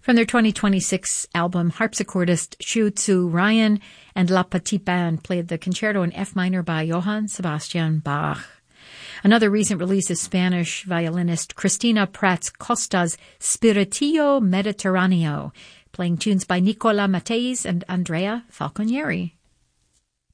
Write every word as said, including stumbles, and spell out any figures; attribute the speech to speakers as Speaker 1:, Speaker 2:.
Speaker 1: From their twenty twenty-six album, harpsichordist Xu Tzu Ryan and La Petite Band played the concerto in F minor by Johann Sebastian Bach. Another recent release is Spanish violinist Cristina Prats Costa's Spiritillo Mediterraneo, playing tunes by Nicola Matthys and Andrea Falconieri.